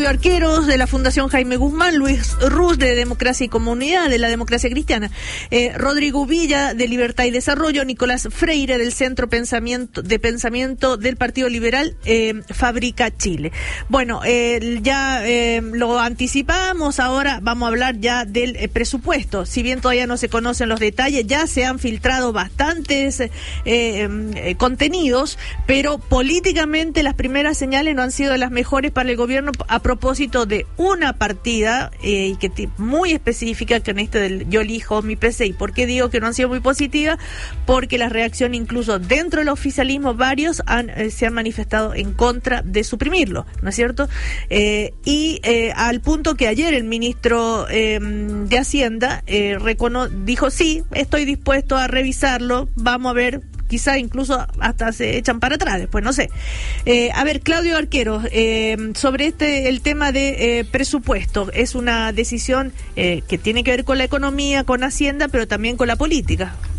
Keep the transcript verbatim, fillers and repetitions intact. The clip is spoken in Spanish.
Arqueros de la Fundación Jaime Guzmán, Luis Ruz de Democracia y Comunidad de la Democracia Cristiana, eh, Rodrigo Villa de Libertad y Desarrollo, Nicolás Freire del Centro Pensamiento de Pensamiento del Partido Liberal, eh, Fábrica Chile. Bueno, eh, ya eh, lo anticipamos, ahora vamos a hablar ya del eh, presupuesto. Si bien todavía no se conocen los detalles, ya se han filtrado bastantes eh, eh, contenidos, pero políticamente las primeras señales no han sido las mejores para el gobierno a propósito de una partida eh, y que t- muy específica que en este del yo elijo mi P C I. ¿Por qué digo que no han sido muy positivas? Porque la reacción incluso dentro del oficialismo varios han, eh, se han manifestado en contra de suprimirlo, ¿no es cierto? Eh, y eh, al punto que ayer el ministro eh, de Hacienda eh, recono- dijo sí, estoy dispuesto a revisarlo, vamos a ver. Quizá incluso hasta se echan para atrás, después no sé. Eh, a ver, Claudio Arquero, eh, sobre este el tema de eh, presupuesto, es una decisión eh, que tiene que ver con la economía, con Hacienda, pero también con la política.